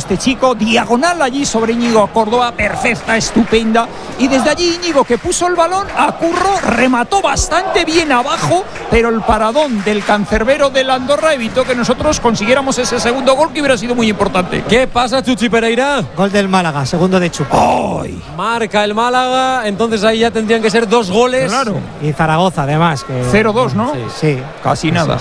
este chico, diagonal allí sobre Íñigo Córdoba, perfecta, estupenda, y desde allí Íñigo, que puso el balón a Curro, remató bastante bien abajo, pero el paradón del cancerbero del Andorra evitó que nosotros consiguiéramos ese segundo gol que hubiera sido muy importante. ¿Qué pasa, Chuchi Pereira? Gol del Málaga, segundo de Chupa. ¡Ay! Marca el Málaga, entonces ahí ya tendrían que ser 2 goles. Claro. Y Zaragoza, además. Que 0-2, ¿no? Sí. Casi nada.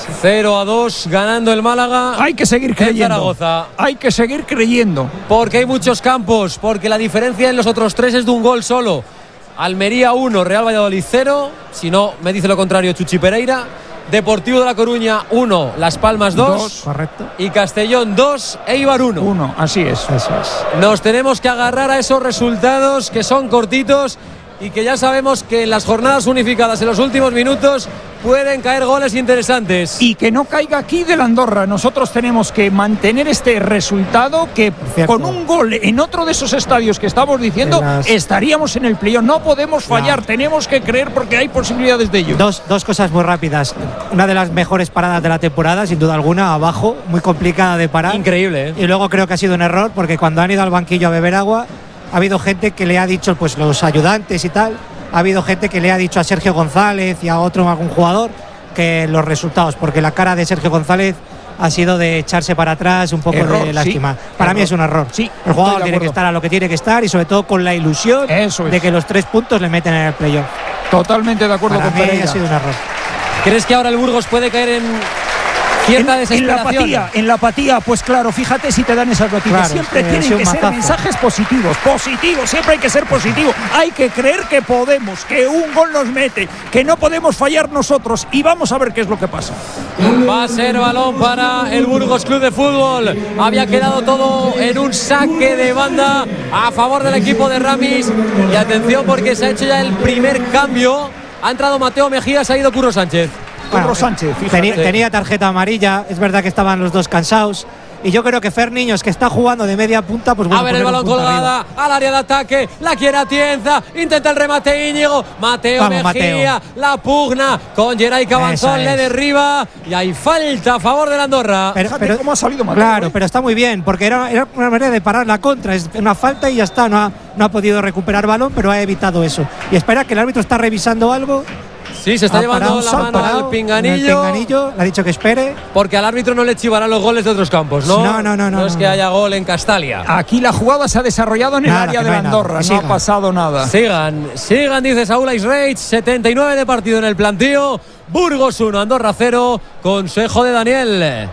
0-2 ganando el Málaga. Hay que seguir creyendo. Zaragoza. Hay que seguir creyendo. Porque hay muchos campos, porque la diferencia en los otros 3 es de un gol solo. Almería 1, Real Valladolid 0. Si no, me dice lo contrario Chuchi Pereira. Deportivo de La Coruña 1, Las Palmas 2. Correcto. Y Castellón 2, Eibar 1. 1, así es. Eso es. Nos tenemos que agarrar a esos resultados que son cortitos y que ya sabemos que en las jornadas unificadas en los últimos minutos pueden caer goles interesantes. Y que no caiga aquí del Andorra. Nosotros tenemos que mantener este resultado, que con un gol en otro de esos estadios que estamos diciendo estaríamos en el playoff. No podemos fallar, tenemos que creer porque hay posibilidades de ello. Dos cosas muy rápidas. Una de las mejores paradas de la temporada, sin duda alguna, abajo, muy complicada de parar. Increíble, ¿eh? Y luego creo que ha sido un error porque cuando han ido al banquillo a beber agua, ha habido gente que le ha dicho, pues los ayudantes y tal, ha habido gente que le ha dicho a Sergio González y a algún jugador que los resultados, porque la cara de Sergio González ha sido de echarse para atrás, un poco error, de lástima. Sí, para mí es un error. Sí, el jugador tiene que estar a lo que tiene que estar y sobre todo con la ilusión de que los 3 puntos le meten en el playoff. Totalmente de acuerdo para con mí Pereira. ha sido un error. ¿Crees que ahora el Burgos puede caer en cierta desesperación? En la apatía, pues claro, fíjate si te dan esas noticias. Claro, siempre tienen que ser mensajes positivos, siempre hay que ser positivo. Hay que creer que podemos, que un gol nos mete, que no podemos fallar nosotros y vamos a ver qué es lo que pasa. Va a ser balón para el Burgos Club de Fútbol. Había quedado todo en un saque de banda a favor del equipo de Ramis. Y atención porque se ha hecho ya el primer cambio. Ha entrado Mateo Mejía, se ha ido Curro Sánchez. Curro Sánchez, tenía tarjeta amarilla, es verdad que estaban los dos cansados. Y yo creo que Fer Niños, que está jugando de media punta, pues bueno. A ver el balón colgada al área de ataque, la quiere Atienza, intenta el remate Íñigo, Mateo Mejía, Mateo. La pugna con Geray Cabanzón, le derriba y hay falta a favor del Andorra. Pero cómo ha salido Mateo. Claro, pero está muy bien, porque era una manera de parar la contra, es una falta y ya está, no ha podido recuperar balón, pero ha evitado eso. Y espera que el árbitro está revisando algo. Sí, se está llevando la mano al pinganillo. Le ha dicho que espere. Porque al árbitro no le chivarán los goles de otros campos, ¿no? No es que haya gol en Castalia. Aquí la jugada se ha desarrollado en el área de Andorra, no ha pasado nada. Sigan, dice Saúl Isreich, 79 de partido en el plantío. Burgos 1, Andorra 0, consejo de Daniel.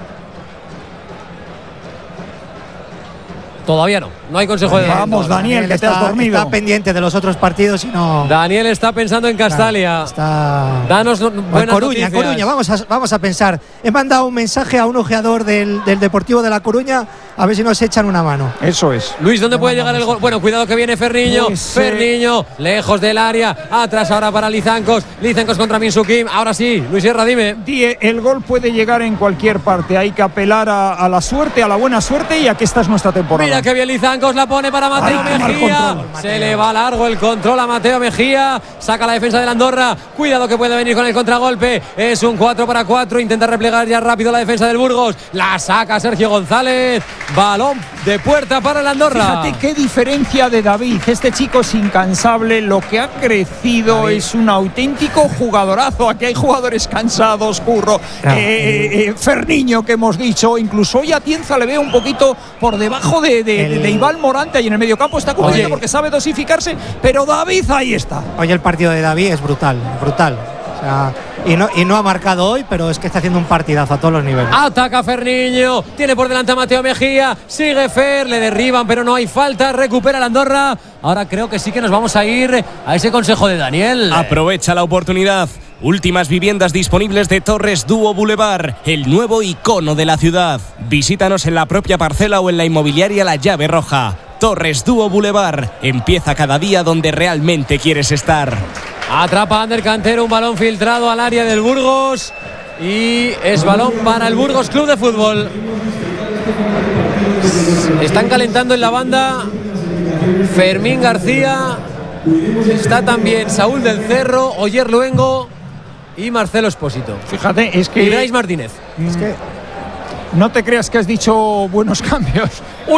Todavía no hay consejo de Daniel. Vamos, Daniel, que te has dormido. Está pendiente de los otros partidos y no. Daniel está pensando en Castalia. Danos buenas noticias. Coruña, vamos a pensar. He mandado un mensaje a un ojeador del Deportivo de La Coruña a ver si nos echan una mano. Eso es. Luis, ¿dónde puede llegar el gol? Bueno, cuidado que viene Ferniño. Ferniño, lejos del área. Atrás ahora para Lizancos. Lizancos contra Minsukim. Ahora sí, Luis Sierra, dime. El gol puede llegar en cualquier parte. Hay que apelar a la suerte, a la buena suerte, y aquí esta es nuestra temporada. Mira que bien Lizancos la pone para Mateo Mejía. Se le va largo el control a Mateo Mejía. Saca la defensa del Andorra. Cuidado que puede venir con el contragolpe. Es un 4-4. Intenta replegar ya rápido la defensa del Burgos. La saca Sergio González. Balón de puerta para el Andorra. Fíjate qué diferencia de David. Este chico es incansable. Lo que ha crecido David. Es un auténtico jugadorazo. Aquí hay jugadores cansados, Curro. Ferniño, que hemos dicho. Incluso hoy Atienza le veo un poquito por debajo de Iván Morante, y en el mediocampo está cumpliendo porque sabe dosificarse, pero David ahí está. Oye, el partido de David es brutal. O sea, y no ha marcado hoy, pero es que está haciendo un partidazo a todos los niveles. Ataca Ferniño, tiene por delante a Mateo Mejía, sigue Fer, le derriban, pero no hay falta, recupera el Andorra. Ahora creo que sí que nos vamos a ir a ese consejo de Daniel. Aprovecha la oportunidad. Últimas viviendas disponibles de Torres Dúo Boulevard, el nuevo icono de la ciudad. Visítanos en la propia parcela o en la inmobiliaria La Llave Roja. Torres Dúo Boulevard, empieza cada día donde realmente quieres estar. Atrapa Ander Cantero, un balón filtrado al área del Burgos y es balón para el Burgos Club de Fútbol. Están calentando en la banda Fermín García, está también Saúl del Cerro, Oyer Luengo y Marcelo Espósito. Fíjate, es que y Brais Martínez. Es que no te creas que has dicho buenos cambios.